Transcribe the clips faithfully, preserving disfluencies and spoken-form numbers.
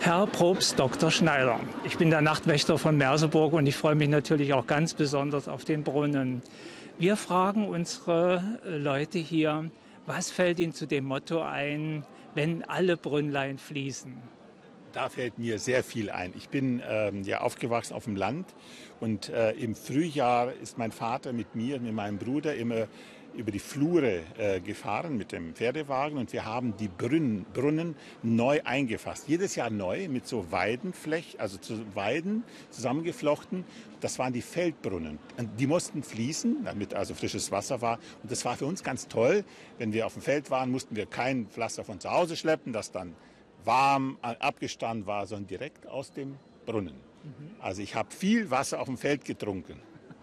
Herr Propst Doktor Schneider, ich bin der Nachtwächter von Merseburg und ich freue mich natürlich auch ganz besonders auf den Brunnen. Wir fragen unsere Leute hier, was fällt ihnen zu dem Motto ein, wenn alle Brünnlein fließen? Da fällt mir sehr viel ein. Ich bin ähm, ja aufgewachsen auf dem Land und äh, im Frühjahr ist mein Vater mit mir, mit meinem Bruder immer über die Flure äh, gefahren mit dem Pferdewagen und wir haben die Brunnen, Brunnen neu eingefasst. Jedes Jahr neu mit so Weidenflächen, also zu Weiden zusammengeflochten. Das waren die Feldbrunnen. Und die mussten fließen, damit also frisches Wasser war. Und das war für uns ganz toll. Wenn wir auf dem Feld waren, mussten wir kein Pflaster von zu Hause schleppen, das dann warm abgestanden war, sondern direkt aus dem Brunnen. Mhm. Also ich habe viel Wasser auf dem Feld getrunken.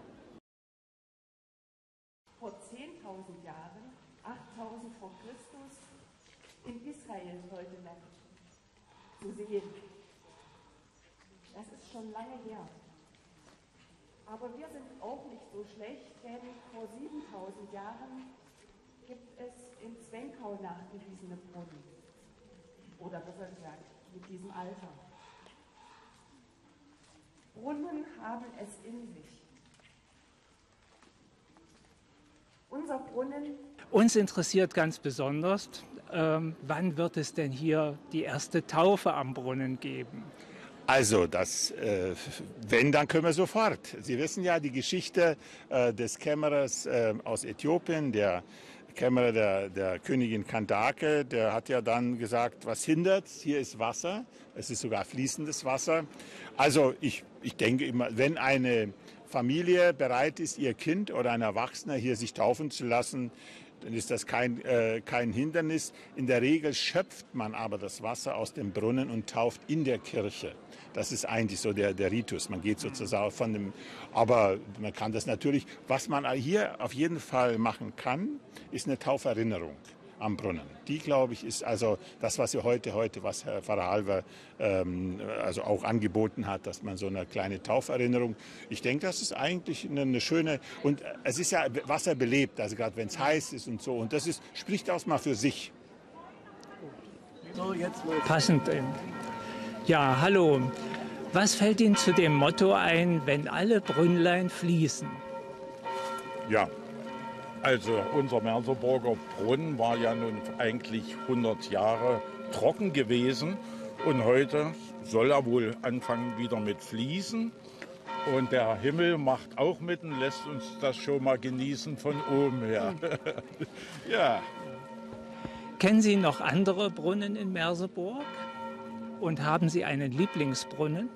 Vor zehntausend Jahren, achttausend vor Christus, in Israel heute noch zu sehen. Das ist schon lange her. Aber wir sind auch nicht so schlecht, denn vor siebentausend Jahren gibt es in Zwenkau nachgewiesene Brunnen. Oder besser gesagt, mit diesem Alter. Brunnen haben es in sich. Unser Brunnen. Uns interessiert ganz besonders, ähm, wann wird es denn hier die erste Taufe am Brunnen geben? Also, das, äh, wenn, dann können wir sofort. Sie wissen ja die Geschichte äh, des Kämmerers äh, aus Äthiopien, der Kämmerer der, der Königin Kandake, der hat ja dann gesagt, was hindert? Hier ist Wasser, es ist sogar fließendes Wasser. Also ich, ich denke immer, wenn eine Familie bereit ist, ihr Kind oder ein Erwachsener hier sich taufen zu lassen, dann ist das kein, äh, kein Hindernis. In der Regel schöpft man aber das Wasser aus dem Brunnen und tauft in der Kirche. Das ist eigentlich so der, der Ritus. Man geht sozusagen von dem, aber man kann das natürlich, was man hier auf jeden Fall machen kann, ist eine Tauferinnerung am Brunnen. Die, glaube ich, ist also das, was wir heute, heute, was Herr Pfarrer Halver ähm, also auch angeboten hat, dass man so eine kleine Tauferinnerung, ich denke, das ist eigentlich eine, eine schöne, und es ist ja Wasser belebt, also gerade wenn es heiß ist und so, und das ist, spricht auch mal für sich. So, jetzt los. Passend. Ja, hallo. Was fällt Ihnen zu dem Motto ein, wenn alle Brünnlein fließen? Ja, also unser Merseburger Brunnen war ja nun eigentlich hundert Jahre trocken gewesen und heute soll er wohl anfangen wieder mit Fließen. Und der Himmel macht auch mit und lässt uns das schon mal genießen von oben her. Ja. Kennen Sie noch andere Brunnen in Merseburg? Und haben Sie einen Lieblingsbrunnen?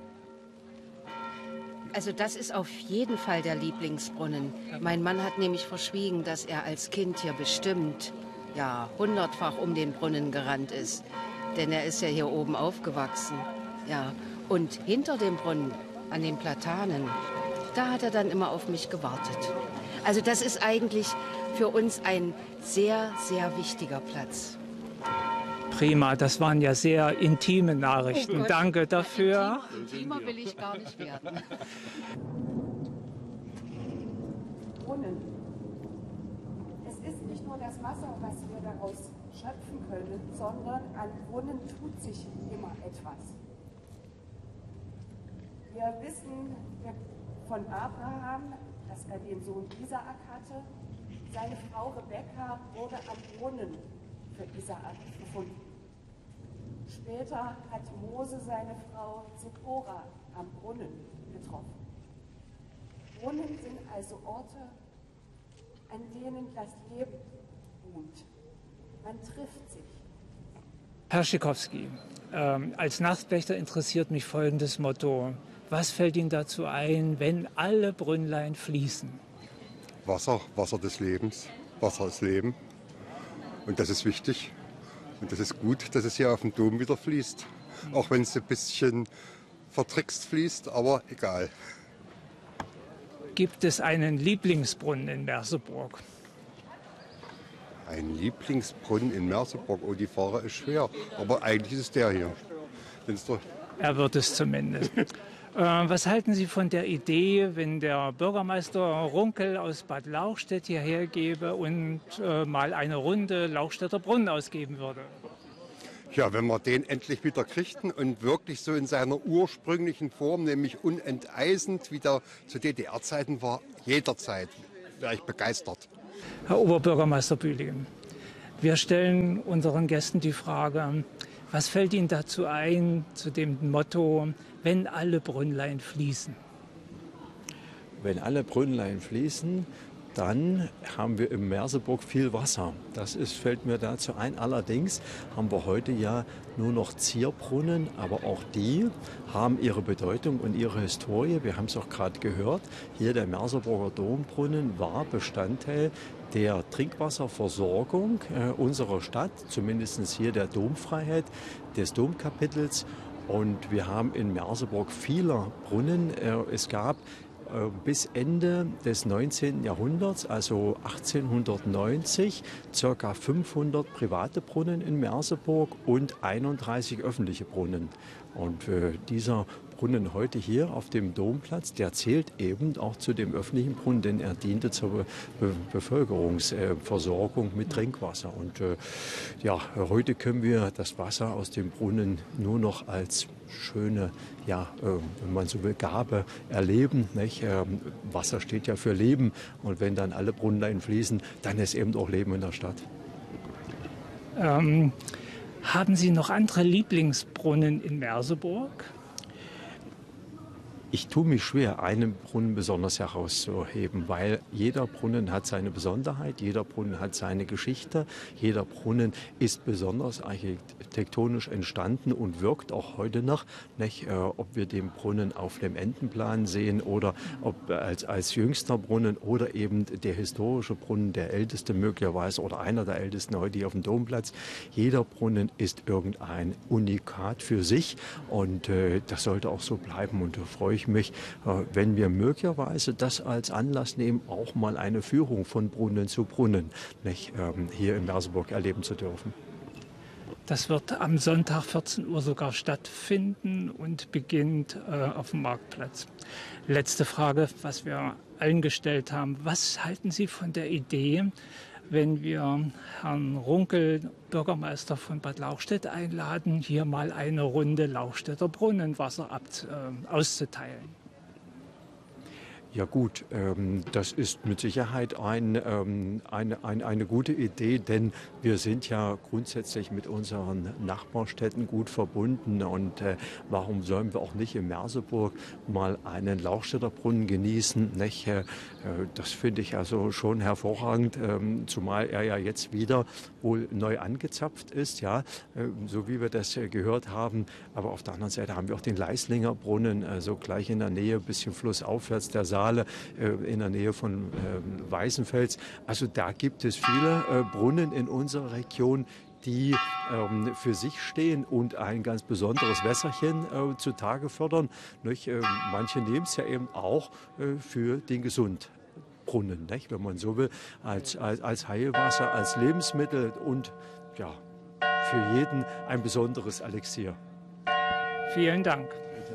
Also das ist auf jeden Fall der Lieblingsbrunnen. Mein Mann hat nämlich verschwiegen, dass er als Kind hier bestimmt ja hundertfach um den Brunnen gerannt ist. Denn er ist ja hier oben aufgewachsen. Ja. Und hinter dem Brunnen, an den Platanen, da hat er dann immer auf mich gewartet. Also das ist eigentlich für uns ein sehr, sehr wichtiger Platz. Prima, das waren ja sehr intime Nachrichten. Oh Danke dafür. Intimer will ich gar nicht werden. Brunnen. Es ist nicht nur das Wasser, was wir daraus schöpfen können, sondern an Brunnen tut sich immer etwas. Wir wissen von Abraham, dass er den Sohn Isaak hatte. Seine Frau Rebekka wurde am Brunnen für Isaak gefunden. Später hat Mose seine Frau Zippora am Brunnen getroffen. Brunnen sind also Orte, an denen das Leben ruht. Man trifft sich. Herr Schikowski, ähm, als Nachtwächter interessiert mich folgendes Motto. Was fällt Ihnen dazu ein, wenn alle Brünnlein fließen? Wasser, Wasser des Lebens. Wasser ist Leben. Und das ist wichtig. Und das ist gut, dass es hier auf dem Dom wieder fließt. Auch wenn es ein bisschen vertrickst fließt, aber egal. Gibt es einen Lieblingsbrunnen in Merseburg? Ein Lieblingsbrunnen in Merseburg? Oh, die Frage ist schwer. Aber eigentlich ist es der hier. Er wird es zumindest. Was halten Sie von der Idee, wenn der Bürgermeister Runkel aus Bad Lauchstädt hierher gebe und äh, mal eine Runde Lauchstädter Brunnen ausgeben würde? Ja, wenn wir den endlich wieder kriegten und wirklich so in seiner ursprünglichen Form, nämlich unenteisend, wie der zu D D R-Zeiten war, jederzeit wäre ich begeistert. Herr Oberbürgermeister Bühling, wir stellen unseren Gästen die Frage, was fällt Ihnen dazu ein, zu dem Motto, wenn alle Brünnlein fließen? Wenn alle Brünnlein fließen, dann haben wir im Merseburg viel Wasser. Das ist, fällt mir dazu ein. Allerdings haben wir heute ja nur noch Zierbrunnen, aber auch die haben ihre Bedeutung und ihre Historie. Wir haben es auch gerade gehört. Hier der Merseburger Dombrunnen war Bestandteil der Trinkwasserversorgung äh, unserer Stadt, zumindest hier der Domfreiheit des Domkapitels. Und wir haben in Merseburg viele Brunnen. Äh, es gab bis Ende des neunzehnten Jahrhunderts, also achtzehnhundertneunzig, ca. fünfhundert private Brunnen in Merseburg und einunddreißig öffentliche Brunnen. Und äh, dieser Brunnen heute hier auf dem Domplatz, der zählt eben auch zu dem öffentlichen Brunnen, denn er diente zur Be Be Bevölkerungsversorgung mit Trinkwasser. Und äh, ja, heute können wir das Wasser aus dem Brunnen nur noch als schöne, ja, äh, wenn man so will, Gabe erleben. Nicht? Ähm, Wasser steht ja für Leben und wenn dann alle Brunnenlein fließen, dann ist eben auch Leben in der Stadt. Ähm, haben Sie noch andere Lieblingsbrunnen in Merseburg? Ich tue mich schwer, einen Brunnen besonders herauszuheben, weil jeder Brunnen hat seine Besonderheit, jeder Brunnen hat seine Geschichte, jeder Brunnen ist besonders architektonisch entstanden und wirkt auch heute noch. Nicht, äh, ob wir den Brunnen auf dem Entenplan sehen oder ob als, als jüngster Brunnen oder eben der historische Brunnen, der älteste möglicherweise oder einer der ältesten heute hier auf dem Domplatz. Jeder Brunnen ist irgendein Unikat für sich und äh, das sollte auch so bleiben und da freue ich mich, wenn wir möglicherweise das als Anlass nehmen, auch mal eine Führung von Brunnen zu Brunnen nicht, ähm, hier in Merseburg erleben zu dürfen. Das wird am Sonntag vierzehn Uhr sogar stattfinden und beginnt äh, auf dem Marktplatz. Letzte Frage, was wir allen gestellt haben. Was halten Sie von der Idee, wenn wir Herrn Runkel, Bürgermeister von Bad Lauchstädt, einladen, hier mal eine Runde Lauchstädter Brunnenwasser ab, äh, auszuteilen? Ja gut, ähm, das ist mit Sicherheit ein, ähm, eine, ein, eine gute Idee, denn wir sind ja grundsätzlich mit unseren Nachbarstädten gut verbunden und äh, warum sollen wir auch nicht in Merseburg mal einen Lauchstädter Brunnen genießen? Nicht? Äh, das finde ich also schon hervorragend, ähm, zumal er ja jetzt wieder wohl neu angezapft ist, ja, äh, so wie wir das äh, gehört haben. Aber auf der anderen Seite haben wir auch den Leislinger Brunnen, also gleich in der Nähe, ein bisschen flussaufwärts der Saale, in der Nähe von äh, Weißenfels. Also da gibt es viele äh, Brunnen in unserer Region, die ähm, für sich stehen und ein ganz besonderes Wässerchen äh, zutage fördern. Nicht? Äh, manche nehmen es ja eben auch äh, für den Gesundbrunnen, nicht? Wenn man so will, als, als, als Heilwasser, als Lebensmittel und ja, für jeden ein besonderes Elixier. Vielen Dank.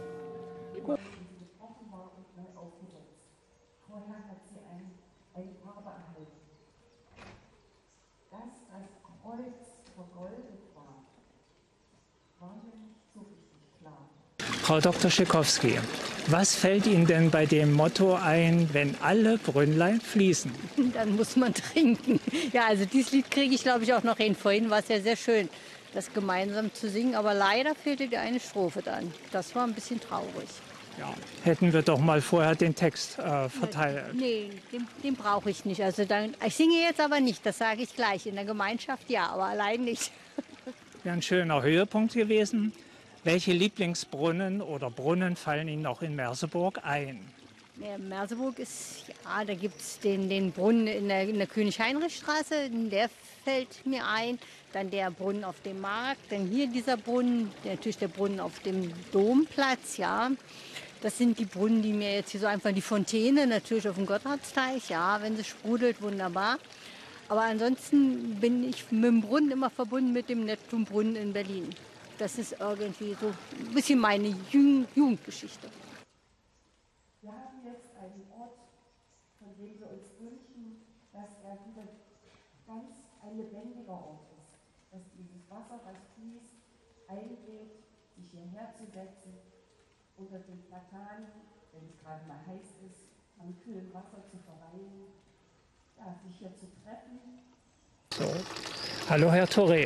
Frau Doktor Schikowski, was fällt Ihnen denn bei dem Motto ein, wenn alle Brünnlein fließen? Dann muss man trinken. Ja, also dieses Lied kriege ich, glaube ich, auch noch hin. Vorhin war es ja sehr schön, das gemeinsam zu singen. Aber leider fehlte die eine Strophe dann. Das war ein bisschen traurig. Ja, hätten wir doch mal vorher den Text äh, verteilt. Nee, den, den brauche ich nicht. Also dann, ich singe jetzt aber nicht, das sage ich gleich. In der Gemeinschaft ja, aber allein nicht. Wäre ein schöner Höhepunkt gewesen. Welche Lieblingsbrunnen oder Brunnen fallen Ihnen noch in Merseburg ein? Ja, Merseburg ist, ja, da gibt es den, den Brunnen in der, in der König-Heinrich-Straße, der fällt mir ein. Dann der Brunnen auf dem Markt, dann hier dieser Brunnen, natürlich der Brunnen auf dem Domplatz, ja. Das sind die Brunnen, die mir jetzt hier so einfach, die Fontäne natürlich auf dem Gotthardsteich, ja, wenn sie sprudelt, wunderbar. Aber ansonsten bin ich mit dem Brunnen immer verbunden mit dem Neptunbrunnen in Berlin. Das ist irgendwie so ein bisschen meine Jugendgeschichte. Wir haben jetzt einen Ort, von dem wir uns wünschen, dass er wieder ganz ein lebendiger Ort ist. Dass dieses Wasser, das fließt, einlädt, sich hierher zu setzen, unter den Platanen, wenn es gerade mal heiß ist, am kühlen Wasser zu verweilen, ja, sich hier zu treffen. So. Hallo Herr Touré.